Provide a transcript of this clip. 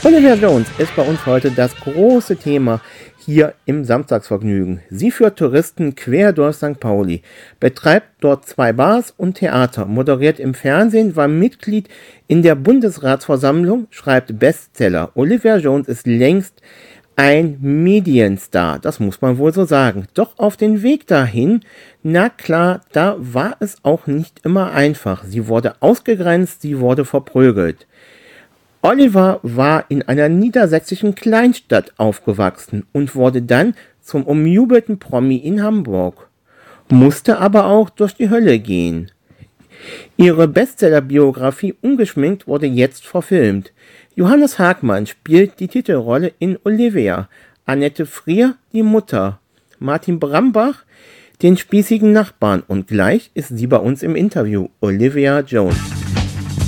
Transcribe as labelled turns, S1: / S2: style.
S1: Olivia Jones ist bei uns heute das große Thema hier im Samstagsvergnügen. Sie führt Touristen quer durch St. Pauli, betreibt dort 2 Bars und Theater, moderiert im Fernsehen, war Mitglied in der Bundesratsversammlung, schreibt Bestseller. Olivia Jones ist längst ein Medienstar, das muss man wohl so sagen. Doch auf den Weg dahin, na klar, da war es auch nicht immer einfach. Sie wurde ausgegrenzt, sie wurde verprügelt. Oliver war in einer niedersächsischen Kleinstadt aufgewachsen und wurde dann zum umjubelten Promi in Hamburg, musste aber auch durch die Hölle gehen. Ihre Bestseller-Biografie Ungeschminkt wurde jetzt verfilmt. Johannes Hagmann spielt die Titelrolle in Olivia, Annette Frier die Mutter, Martin Brambach den spießigen Nachbarn und gleich ist sie bei uns im Interview, Olivia Jones.